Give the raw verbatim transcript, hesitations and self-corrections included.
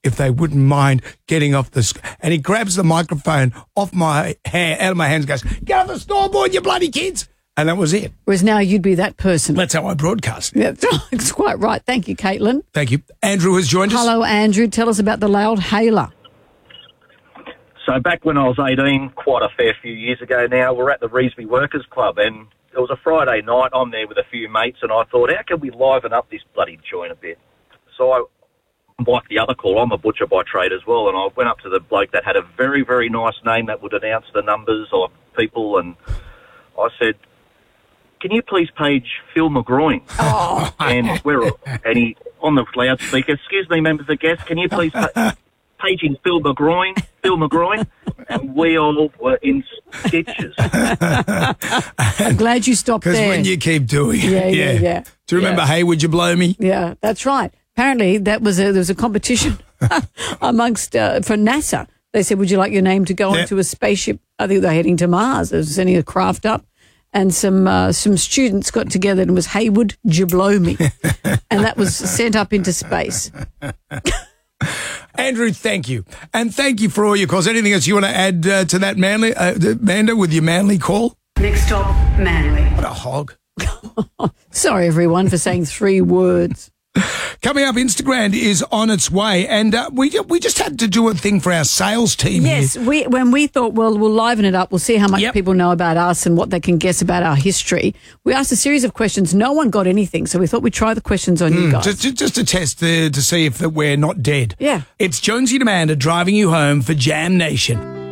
if they wouldn't mind getting off the... Sc-. And he grabs the microphone off my hand, out of my hands and goes, get off the scoreboard, you bloody kids. And that was it. Whereas now you'd be that person. That's how I broadcast. Yeah, that's quite right. Thank you, Caitlin. Thank you. Andrew has joined us. Hello, Andrew. Tell us about the loud hailer. So back when I was eighteen, quite a fair few years ago now, we're at the Revesby Workers Club, and it was a Friday night. I'm there with a few mates, and I thought, how can we liven up this bloody joint a bit? So I, like the other call, I'm a butcher by trade as well, and I went up to the bloke that had a very, very nice name that would announce the numbers of people, and I said, can you please page Phil McGroin? Oh. And we're and he on the loudspeaker, excuse me, members of guests, can you please pa- paging Phil McGroin, Phil McGroin? And we all were in stitches. I'm glad you stopped there. Because when you keep doing it. Yeah, yeah, yeah. Do you remember, yeah. Hey, would you blow me? Yeah, that's right. Apparently, that was a, there was a competition amongst uh, for NASA. They said, would you like your name to go Yeah. onto a spaceship? I think they're heading to Mars. They were sending a craft up. And some uh, some students got together and it was Haywood Jablomi. And that was sent up into space. Andrew, thank you. And thank you for all your calls. Anything else you want to add uh, to that, Manly? Uh, Amanda, with your Manly call? Next stop, Manly. What a hog. Sorry, everyone, for saying three words. Coming up, Instagram is on its way, and uh, we we just had to do a thing for our sales team. Yes, here. we when we thought, well, we'll liven it up. We'll see how much Yep. people know about us and what they can guess about our history. We asked a series of questions. No one got anything, so we thought we'd try the questions on you guys. Just, just, just to test the, to see if that we're not dead. Yeah. It's Jonesy and Amanda driving you home for Jam Nation.